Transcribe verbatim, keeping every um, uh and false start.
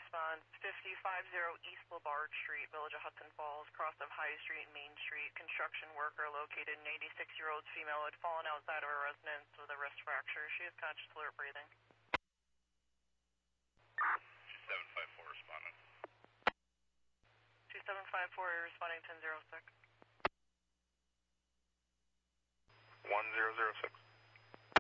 response, fifty-five zero East Labard Street, Village of Hudson Falls, cross of High Street and Main Street. Construction worker located, an eighty-six-year-old female had fallen outside of her residence with a wrist fracture. She is conscious, alert, breathing. two seven five four responding. two seven five four, responding ten zero six. one zero zero six.